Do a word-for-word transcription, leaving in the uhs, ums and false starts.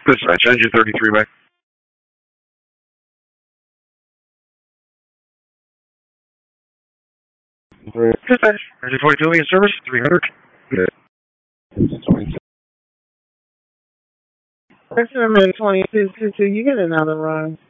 Dispatch, engine thirty-three back. Dispatch, engine twenty-two in service, three hundred. Person number twenty-two two two, you get another run.